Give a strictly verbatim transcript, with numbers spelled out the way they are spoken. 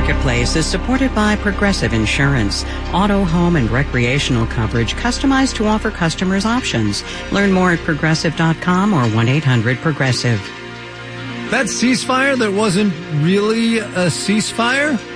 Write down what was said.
Marketplace is supported by Progressive Insurance. Auto, home, and recreational coverage customized to offer customers options. Learn more at progressive dot com or one eight hundred progressive. That ceasefire that wasn't really a ceasefire?